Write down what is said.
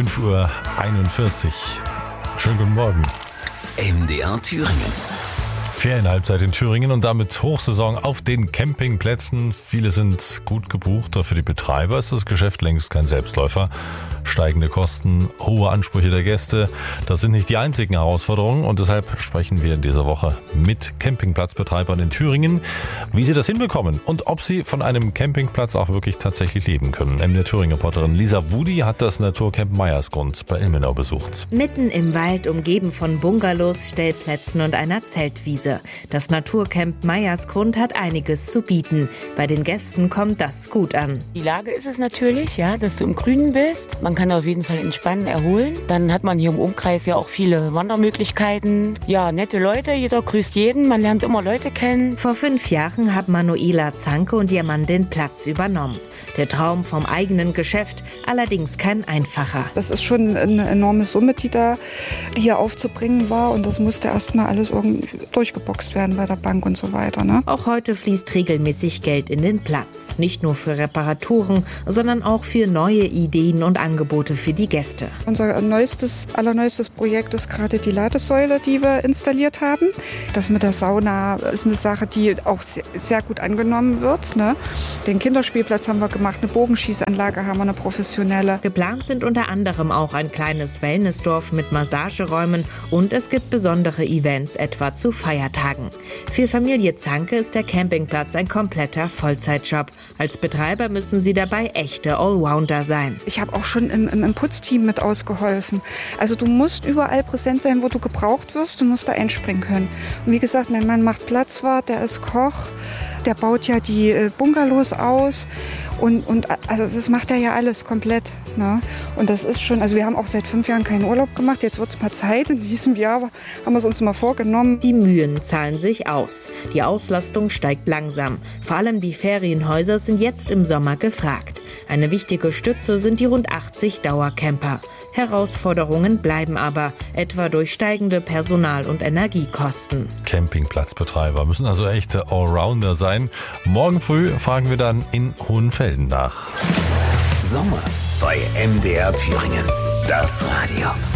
5:41 Uhr. Schönen guten Morgen. MDR Thüringen. Ferienhalbzeit in Thüringen und damit Hochsaison auf den Campingplätzen. Viele sind gut gebucht, doch für die Betreiber ist das Geschäft längst kein Selbstläufer. Steigende Kosten, hohe Ansprüche der Gäste, das sind nicht die einzigen Herausforderungen und deshalb sprechen wir in dieser Woche mit Campingplatzbetreibern in Thüringen, wie sie das hinbekommen und ob sie von einem Campingplatz auch wirklich tatsächlich leben können. MDR Thüringen-Reporterin Lisa Wudi hat das Naturcamp Meiersgrund bei Ilmenau besucht. Mitten im Wald, umgeben von Bungalows, Stellplätzen und einer Zeltwiese. Das Naturcamp Meiersgrund hat einiges zu bieten. Bei den Gästen kommt das gut an. Die Lage ist es natürlich, ja, dass du im Grünen bist. Man kann auf jeden Fall entspannen, erholen. Dann hat man hier im Umkreis ja auch viele Wandermöglichkeiten. Ja, nette Leute, jeder grüßt jeden, man lernt immer Leute kennen. Vor 5 Jahren haben Manuela Zanke und ihr Mann den Platz übernommen. Der Traum vom eigenen Geschäft, allerdings kein einfacher. Das ist schon eine enorme Summe, die da hier aufzubringen war. Und das musste erstmal alles irgendwie durchgeboxt werden bei der Bank und so weiter. Ne? Auch heute fließt regelmäßig Geld in den Platz. Nicht nur für Reparaturen, sondern auch für neue Ideen und Angebote für die Gäste. Unser allerneuestes Projekt ist gerade die Ladesäule, die wir installiert haben. Das mit der Sauna ist eine Sache, die auch sehr gut angenommen wird. Ne? Den Kinderspielplatz haben wir gemacht, eine Bogenschießanlage haben wir, eine professionelle. Geplant sind unter anderem auch ein kleines Wellnessdorf mit Massageräumen und es gibt besondere Events, etwa zu Feiertagen. Für Familie Zanke ist der Campingplatz ein kompletter Vollzeitjob. Als Betreiber müssen sie dabei echte Allrounder sein. Ich habe auch schon im Putzteam mit ausgeholfen. Also du musst überall präsent sein, wo du gebraucht wirst. Du musst da einspringen können. Und wie gesagt, mein Mann macht Platzwart, der ist Koch, der baut ja die Bungalows aus. Und also das macht er ja alles komplett. Ne? Und das ist schon, also wir haben auch seit 5 Jahren keinen Urlaub gemacht. Jetzt wird es mal Zeit. In diesem Jahr haben wir es uns mal vorgenommen. Die Mühen zahlen sich aus. Die Auslastung steigt langsam. Vor allem die Ferienhäuser sind jetzt im Sommer gefragt. Eine wichtige Stütze sind die rund 80 Dauercamper. Herausforderungen bleiben aber, etwa durch steigende Personal- und Energiekosten. Campingplatzbetreiber müssen also echte Allrounder sein. Morgen früh fragen wir dann in Hohenfelden nach. Sommer bei MDR Thüringen. Das Radio.